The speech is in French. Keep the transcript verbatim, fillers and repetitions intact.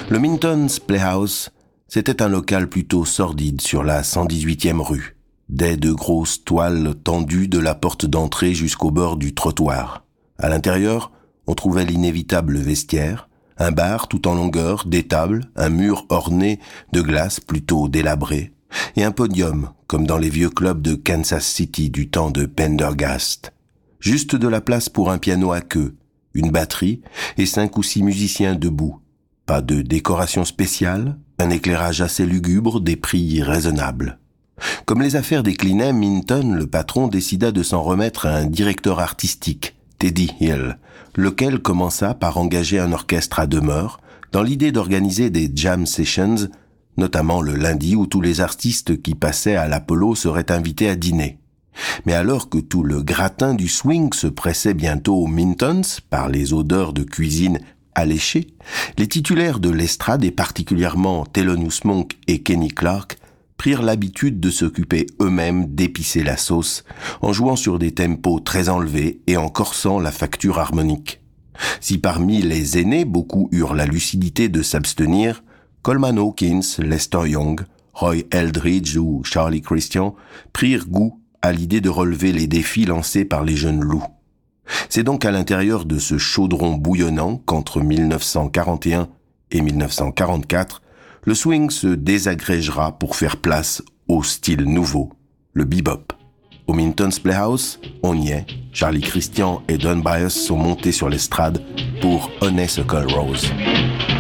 Le Minton's Playhouse, c'était un local plutôt sordide sur la cent dix-huitième rue, des de grosses toiles tendues de la porte d'entrée jusqu'au bord du trottoir. À l'intérieur, on trouvait l'inévitable vestiaire, un bar tout en longueur, des tables, un mur orné de glace plutôt délabré, et un podium, comme dans les vieux clubs de Kansas City du temps de Pendergast. Juste de la place pour un piano à queue, une batterie et cinq ou six musiciens debout. Pas de décoration spéciale, un éclairage assez lugubre, des prix raisonnables. Comme les affaires déclinaient, Minton, le patron, décida de s'en remettre à un directeur artistique, Teddy Hill, lequel commença par engager un orchestre à demeure dans l'idée d'organiser des jam sessions, notamment le lundi où tous les artistes qui passaient à l'Apollo seraient invités à dîner. Mais alors que tout le gratin du swing se pressait bientôt aux Mintons par les odeurs de cuisine alléchées, les titulaires de l'estrade et particulièrement Thelonious Monk et Kenny Clarke prirent l'habitude de s'occuper eux-mêmes d'épicer la sauce en jouant sur des tempos très enlevés et en corsant la facture harmonique. Si parmi les aînés beaucoup eurent la lucidité de s'abstenir, Coleman Hawkins, Lester Young, Roy Eldridge ou Charlie Christian prirent goût à l'idée de relever les défis lancés par les jeunes loups. C'est donc à l'intérieur de ce chaudron bouillonnant qu'entre mille neuf cent quarante et un et mille neuf cent quarante-quatre, le swing se désagrégera pour faire place au style nouveau, le bebop. Au Minton's Playhouse, on y est. Charlie Christian et Don Byas sont montés sur l'estrade pour Honeysuckle Rose.